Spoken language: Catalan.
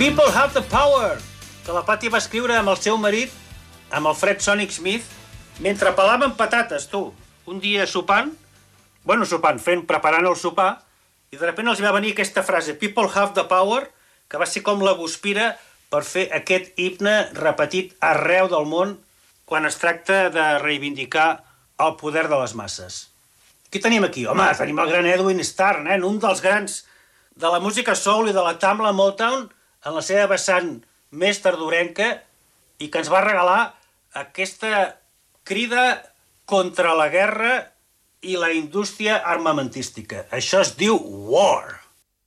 People Have the Power, que la Patti va escriure amb el seu marit, amb el Fred Sonic Smith, mentre pelaven patates, tu. Un dia sopant, preparant el sopar, i de sobte els va venir aquesta frase, People Have the Power, que va ser com la guspira per fer aquest himne repetit arreu del món quan es tracta de reivindicar el poder de les masses. Qui tenim aquí? Home, tenim el gran Edwin Starr, un dels grans de la música soul i de la Tamla Motown en la seva vessant més tardorenca i que ens va regalar aquesta crida contra la guerra i la indústria armamentística. Això es diu War.